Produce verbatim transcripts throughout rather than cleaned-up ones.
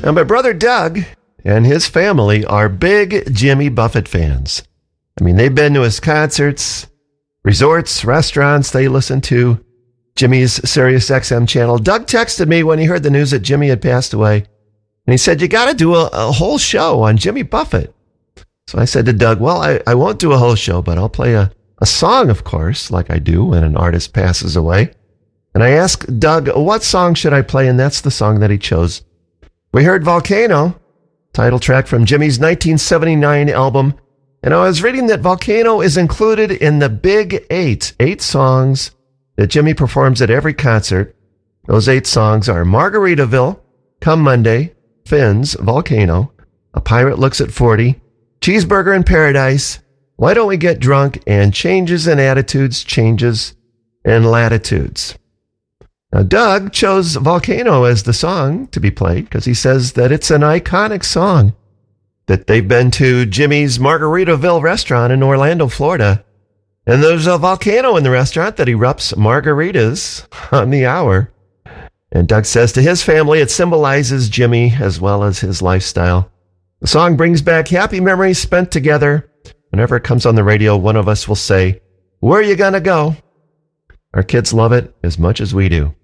Now, my brother Doug and his family are big Jimmy Buffett fans. I mean, they've been to his concerts, resorts, restaurants. They listen to Jimmy's Sirius X M channel. Doug texted me when he heard the news that Jimmy had passed away, and he said, you got to do a, a whole show on Jimmy Buffett. So I said to Doug, well, I, I won't do a whole show, but I'll play a, a song, of course, like I do when an artist passes away. And I asked Doug, what song should I play? And that's the song that he chose. We heard Volcano, title track from Jimmy's nineteen seventy-nine album. And I was reading that Volcano is included in the Big Eight, eight songs that Jimmy performs at every concert. Those eight songs are Margaritaville, Come Monday, Fins, Volcano, A Pirate Looks at forty, Cheeseburger in Paradise, Why Don't We Get Drunk, and Changes in Attitudes, Changes in Latitudes. Now, Doug chose Volcano as the song to be played because he says that it's an iconic song, that they've been to Jimmy's Margaritaville restaurant in Orlando, Florida, and there's a volcano in the restaurant that erupts margaritas on the hour. And Doug says to his family, it symbolizes Jimmy as well as his lifestyle. The song brings back happy memories spent together. Whenever it comes on the radio, one of us will say, where are you going to go? Our kids love it as much as we do.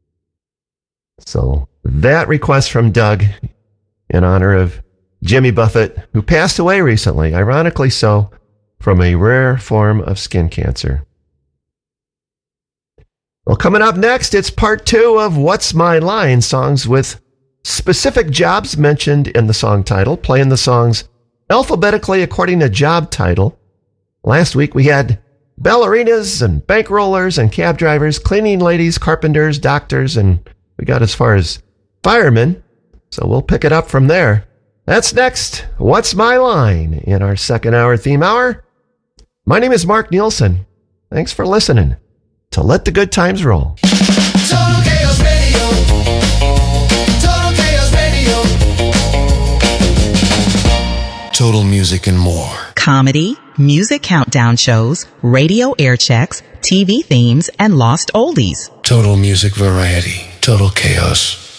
So that request from Doug in honor of Jimmy Buffett, who passed away recently, ironically so, from a rare form of skin cancer. Well, coming up next, it's part two of What's My Line, songs with specific jobs mentioned in the song title, playing the songs alphabetically according to job title. Last week we had ballerinas and bankrollers and cab drivers, cleaning ladies, carpenters, doctors, and we got as far as firemen. So we'll pick it up from there. That's next. What's My Line in our second hour theme hour? My name is Mark Nielsen. Thanks for listening to Let the Good Times Roll. Total Chaos Radio. Total Chaos Radio. Total music and more. Comedy, music countdown shows, radio air checks, T V themes, and lost oldies. Total music variety. Total chaos.